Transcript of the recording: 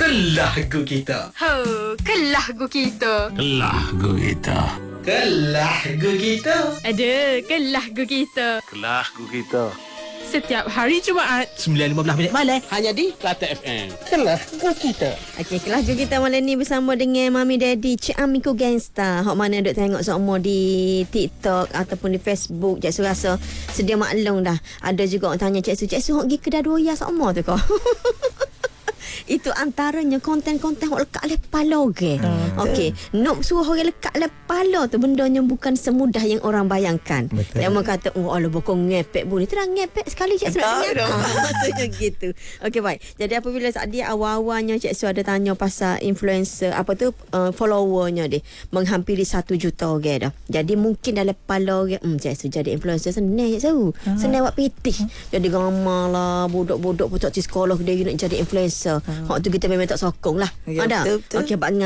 Kelah kita. Kelah kita. Kelah kita. Kelah kita. Ada, kelah kita. Kelah kita. Setiap hari Jumaat 9.15 malam. Hanya di Kelate FM. Kelah kita. Okey, kelas kita malam ni bersama dengan Mami Daddy Cik Amiko Gangsta. Hak mana duk tengok semua di TikTok ataupun di Facebook. Cik Su rasa sedia maklum dah. Ada juga orang tanya Cik Su hak pergi kedai doya semua tu kau. Itu antaranya konten-konten hok lekat le pala ke. Okey, nak suruh orang lekat le pala tu bendanya bukan semudah yang orang bayangkan. Yang orang kata, "Oh, ala bokong ngepek boleh." Terang ngepek sekali Cik Su nak dengar. Maksudnya gitu. Okey, baik. Jadi apabila tadi awal-awalnya Cik Su ada tanya pasal influencer apa tu followernya dia menghampiri 1 juta orang dah. Jadi mungkin dalam kepala orang, Cik Su jadi influencer senang Cik Su. Senang buat pitih. Jadi gamar lah budak-budak putak di sekolah dia nak jadi influencer. Hak tu kita memang tak sokong lah. Ya, ada. betul. Okey,